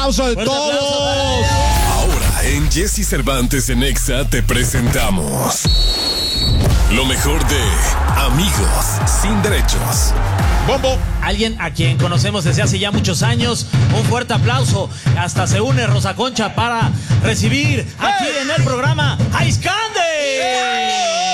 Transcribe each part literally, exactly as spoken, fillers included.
aplauso de Fuerte todos. aplauso. Ahora en Jesse Cervantes en Exa te presentamos lo mejor de Amigos sin Derechos. Bombo. Alguien a quien conocemos desde hace ya muchos años. Un fuerte aplauso. Hasta se une Rosa Concha para recibir aquí ¡Hey! en el programa a Iskander.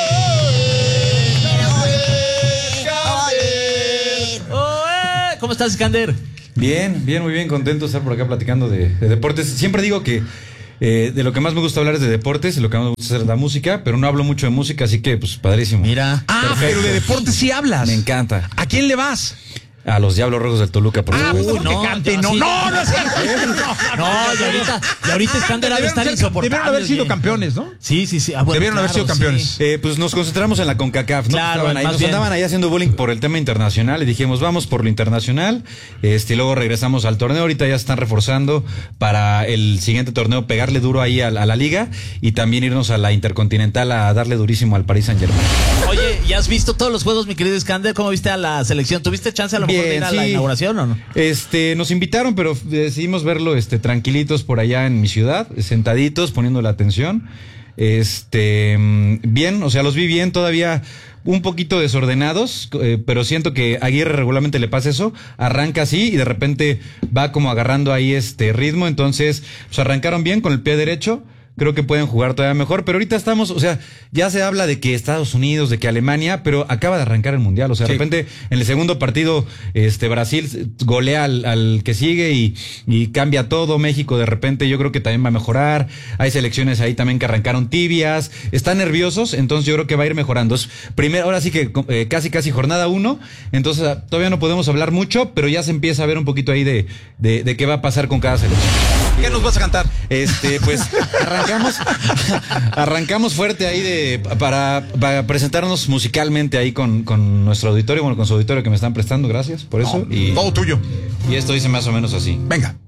Oe. ¿Cómo estás, Iskander? Bien, bien, muy bien, contento de estar por acá platicando de, de deportes. Siempre digo que eh, de lo que más me gusta hablar es de deportes, y lo que más me gusta es la música, pero no hablo mucho de música, así que pues padrísimo. Mira. Ah, Perfecto. pero de deportes sí hablas. Me encanta. ¿A quién le vas? A los Diablos Rojos del Toluca, por Ah, supuesto. pues no, no, que cante. yo No, sí. no, no es cierto. No, y ahorita, y ahorita Iskander ha de estar ser- insoportable. debieron haber sido oye. campeones, ¿no? Sí, sí, sí. Ah, bueno, Debieron haber claro, sido campeones. sí. Eh, pues nos concentramos en la CONCACAF, ¿no? Claro, Estaban ahí, más nos bien. andaban ahí haciendo bullying por el tema internacional y dijimos, vamos por lo internacional, este, y luego regresamos al torneo. Ahorita ya están reforzando para el siguiente torneo, pegarle duro ahí a, a la liga y también irnos a la Intercontinental a darle durísimo al Paris Saint-Germain. Oye, ¿ya has visto todos los juegos, mi querido Iskander? ¿Cómo viste a la selección? ¿Tuviste chance a lo mejor de Bien, ir a la sí. inauguración o no? Este, nos invitaron, pero decidimos verlo, este, tranquilitos por allá en mi ciudad, sentaditos, poniendo la atención. Este, mm, bien, o sea, los vi bien, todavía un poquito desordenados, eh, pero siento que a Aguirre regularmente le pasa eso, arranca así y de repente va como agarrando ahí este ritmo, entonces, pues arrancaron bien con el pie derecho. Creo que pueden jugar todavía mejor, pero ahorita estamos, o sea, ya se habla de que Estados Unidos, de que Alemania, pero acaba de arrancar el Mundial, o sea, de Sí. repente en el segundo partido, este, Brasil golea al, al que sigue y, y cambia todo, México de repente yo creo que también va a mejorar, hay selecciones ahí también que arrancaron tibias, están nerviosos, entonces yo creo que va a ir mejorando. Es primero, ahora sí que eh, casi casi jornada uno, entonces todavía no podemos hablar mucho, pero ya se empieza a ver un poquito ahí de, de, de qué va a pasar con cada selección. ¿Qué nos vas a cantar? Este, pues arrancamos, arrancamos fuerte ahí de para, para presentarnos musicalmente ahí con, con nuestro auditorio, bueno, con su auditorio que me están prestando, gracias por eso. No, y, todo tuyo. y esto dice más o menos así. Venga.